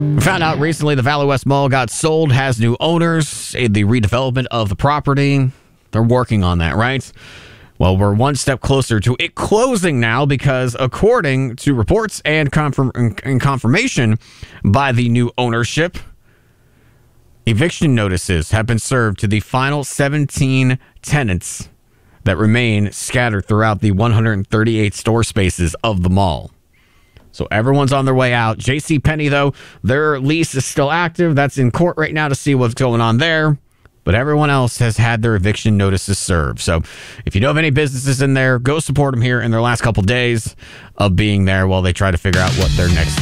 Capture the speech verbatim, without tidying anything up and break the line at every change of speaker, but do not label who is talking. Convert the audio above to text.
We found out recently the Valley West Mall got sold, has new owners, the redevelopment of the property. They're working on that, right? Well, we're one step closer to it closing now because according to reports and, confirm- and confirmation by the new ownership, eviction notices have been served to the final seventeen tenants that remain scattered throughout the one hundred thirty-eight store spaces of the mall. So everyone's on their way out. JCPenney, though, their lease is still active. That's in court right now to see what's going on there. But everyone else has had their eviction notices served. So if you know of any businesses in there, go support them here in their last couple days of being there while they try to figure out what their next